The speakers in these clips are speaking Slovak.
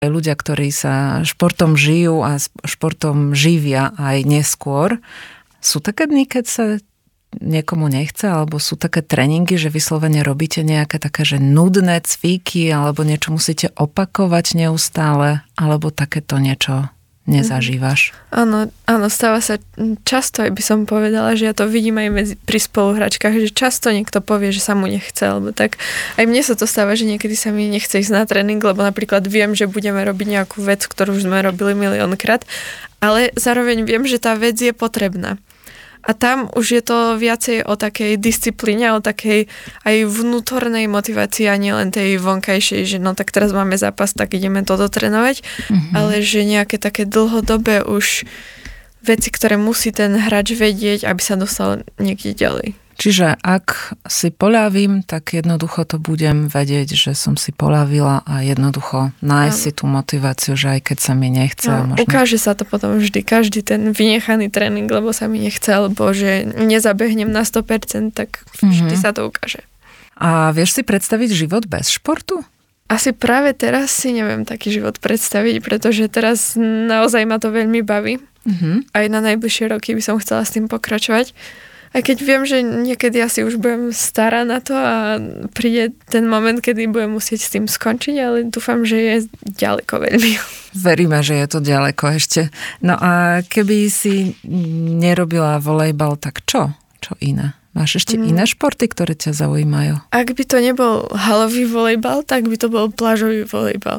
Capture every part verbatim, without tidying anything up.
ľudia, ktorí sa športom žijú a športom živia aj neskôr, sú také dny, keď sa niekomu nechce, alebo sú také tréningy, že vyslovene robíte nejaké také, že nudné cviky, alebo niečo musíte opakovať neustále, alebo takéto niečo nezažívaš? Áno, áno, stáva sa často, aj by som povedala, že ja to vidím aj medzi, pri spoluhračkách, že často niekto povie, že sa mu nechce, alebo tak. Aj mne sa to stáva, že niekedy sa mi nechce ísť na tréning, lebo napríklad viem, že budeme robiť nejakú vec, ktorú už sme robili miliónkrát, ale zároveň viem, že tá vec je potrebná. A tam už je to viacej o takej disciplíne, o takej aj vnútornej motivácii a nielen tej vonkajšej, že no tak teraz máme zápas, tak ideme toto trénovať, mm-hmm. ale že nejaké také dlhodobé už veci, ktoré musí ten hráč vedieť, aby sa dostal niekde ďalej. Čiže ak si poľavím, tak jednoducho to budem vedieť, že som si poľavila a jednoducho nájsť si tú motiváciu, že aj keď sa mi nechce. No, možno... Ukáže sa to potom vždy, každý ten vynechaný tréning, lebo sa mi nechce, alebo že nezabehnem na sto percent, tak vždy mm-hmm. sa to ukáže. A vieš si predstaviť život bez športu? Asi práve teraz si neviem taký život predstaviť, pretože teraz naozaj ma to veľmi baví. Mm-hmm. Aj na najbližšie roky by som chcela s tým pokračovať. Aj keď viem, že niekedy asi už budem stará na to a príde ten moment, kedy budem musieť s tým skončiť, ale dúfam, že je ďaleko veľmi. Veríme, že je to ďaleko ešte. No a keby si nerobila volejbal, tak čo? Čo iné? Máš ešte mm. iné športy, ktoré ťa zaujímajú? Ak by to nebol halový volejbal, tak by to bol plážový volejbal.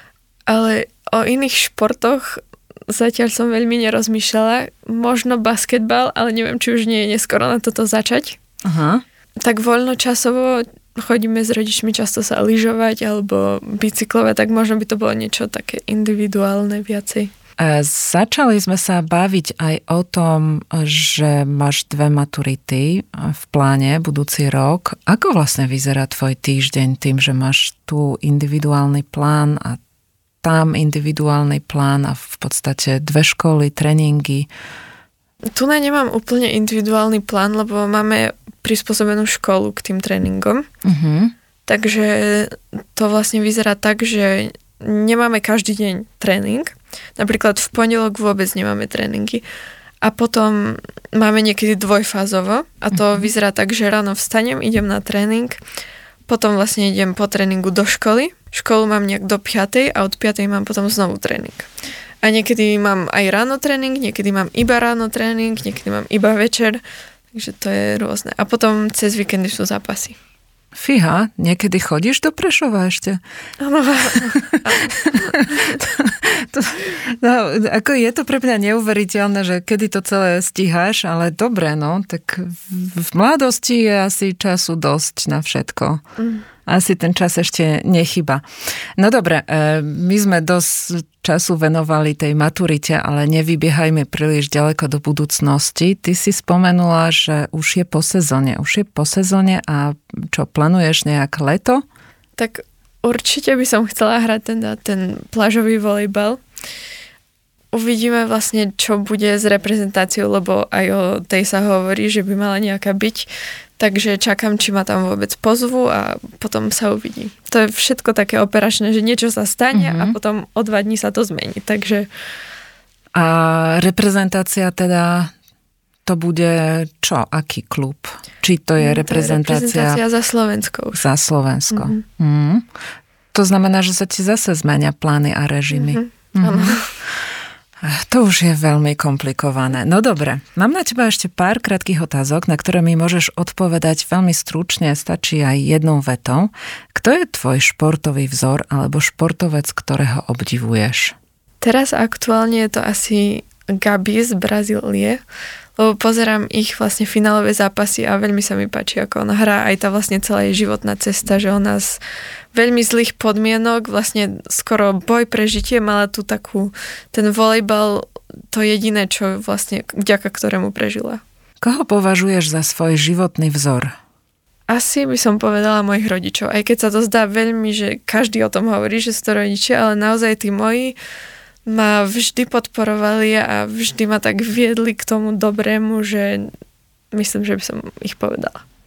Ale o iných športoch zatiaľ som veľmi nerozmýšľala. Možno basketbal, ale neviem, či už nie je neskoro na toto začať. Aha. Tak voľnočasovo chodíme s rodičmi často sa lyžovať alebo bicyklovať, tak možno by to bolo niečo také individuálne viacej. E, začali sme sa baviť aj o tom, že máš dve maturity v pláne budúci rok. Ako vlastne vyzerá tvoj týždeň tým, že máš tu individuálny plán a tam individuálny plán a v podstate dve školy, tréningy? Tu nemám úplne individuálny plán, lebo máme prispôsobenú školu k tým tréningom. Uh-huh. Takže to vlastne vyzerá tak, že nemáme každý deň tréning. Napríklad v pondelok vôbec nemáme tréningy. A potom máme niekedy dvojfázovo a to uh-huh. vyzerá tak, že ráno vstanem, idem na tréning, potom vlastne idem po tréningu do školy. Školu mám nejak do piatej a od piatej mám potom znovu tréning. A niekedy mám aj ráno tréning, niekedy mám iba ráno tréning, niekedy mám iba večer. Takže to je rôzne. A potom cez víkendy sú zápasy. Fíha, niekedy chodíš do Prešova ešte? Áno. No, ako je to pre mňa neuveriteľné, že kedy to celé stíhaš, ale dobre, no, tak v mladosti je asi času dosť na všetko. Mm. Asi ten čas ešte nechyba. No dobre, my sme dosť času venovali tej maturite, ale nevybiehajme príliš ďaleko do budúcnosti. Ty si spomenula, že už je po sezóne. Už je po sezóne a čo, plánuješ nejak leto? Tak určite by som chcela hrať ten, ten plážový volejbal. Uvidíme vlastne, čo bude s reprezentáciou, lebo aj o tej sa hovorí, že by mala nejaká byť. Takže čakám, či ma tam vôbec pozvu a potom sa uvidí. To je všetko také operačné, že niečo sa stane mm-hmm. a potom o dva dní sa to zmení. Takže... A reprezentácia teda, to bude čo? Aký klub? Či to je reprezentácia... To je reprezentácia za Slovensko. Za Slovensko. Mm-hmm. Mm. To znamená, že sa ti zase zmenia plány a režimy. Mm-hmm. Mm-hmm. To už je veľmi komplikované. No dobre, mám na teba ešte pár krátkych otázok, na ktoré mi môžeš odpovedať veľmi stručne, stačí aj jednou vetou. Kto je tvoj športový vzor alebo športovec, ktorého obdivuješ? Teraz aktuálne je to asi Gabi z Brazílie, lebo pozerám ich vlastne finálové zápasy a veľmi sa mi páči, ako ona hrá, aj tá vlastne celá jej životná cesta, že ona z veľmi zlých podmienok, vlastne skoro boj pre žitie, mala tu takú, ten volejbal, to jediné, čo vlastne, vďaka ktorému prežila. Koho považuješ za svoj životný vzor? Asi by som povedala mojich rodičov, aj keď sa to zdá veľmi, že každý o tom hovorí, že sú to rodičia, ale naozaj tí moji ma vždy podporovali a vždy ma tak viedli k tomu dobrému, že myslím, že by som ich povedala.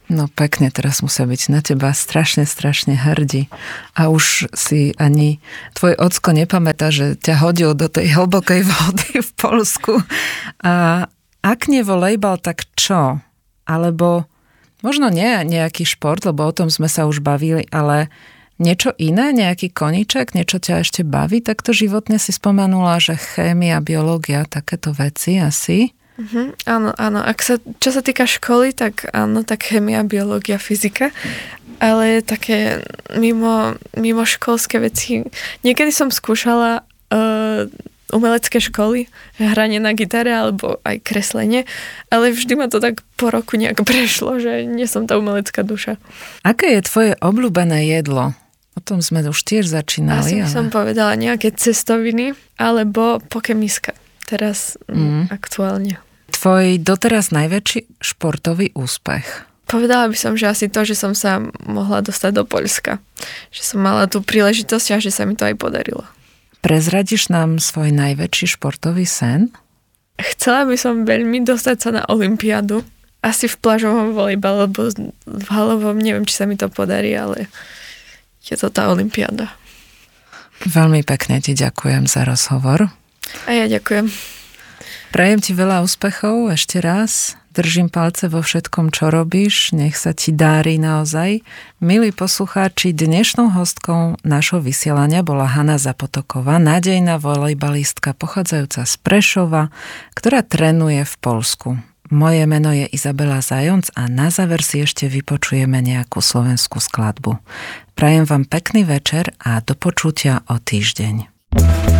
No pekne, teraz musia byť na teba strašne, strašne hrdí. A už si ani tvoj ocko nepamätá, že ťa hodil do tej hlbokej vody v Poľsku. A ak nie volejbal, tak čo? Alebo možno nie nejaký šport, lebo o tom sme sa už bavili, ale niečo iné, nejaký koníček, niečo ťa ešte baví? Takto životne si spomenula, že chémia, biológia, takéto veci asi... Uh-huh, áno, áno. Ak sa, čo sa týka školy, tak áno, tak chémia, biológia, fyzika, ale také mimo, mimo školské veci. Niekedy som skúšala uh, umelecké školy, hranie na gitare alebo aj kreslenie, ale vždy ma to tak po roku nejak prešlo, že nie som tá umelecká duša. Aké je tvoje obľúbené jedlo? O tom sme už tiež začínali. Asi ale... som povedala nejaké cestoviny alebo pokemiska. Teraz mm. aktuálne. Tvoj doteraz najväčší športový úspech? Povedala by som, že asi to, že som sa mohla dostať do Poľska. Že som mala tú príležitosť a že sa mi to aj podarilo. Prezradíš nám svoj najväčší športový sen? Chcela by som veľmi dostať sa na olympiádu. Asi v plážovom volejbale, lebo v halovom neviem, či sa mi to podarí, ale je to tá olympiáda. Veľmi pekne ti ďakujem za rozhovor. A ja ďakujem. Prajem ti veľa úspechov ešte raz. Držím palce vo všetkom, čo robíš. Nech sa ti dári naozaj. Milí poslucháči, dnešnou hostkou nášho vysielania bola Hana Zapotoková, nádejná volejbalistka pochádzajúca z Prešova, ktorá trénuje v Poľsku. Moje meno je Izabela Zajonc a na záver si ešte vypočujeme nejakú slovenskú skladbu. Prajem vám pekný večer a do počutia o týždeň.